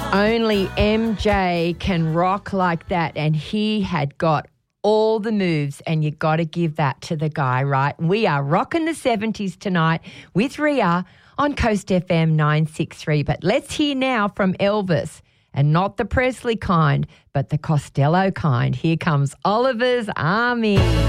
Only MJ can rock like that, and he had got all the moves, and you got to give that to the guy, right? We are rocking the 70s tonight with Ria on Coast FM 963. But let's hear now from Elvis, and not the Presley kind, but the Costello kind. Here comes Oliver's Army.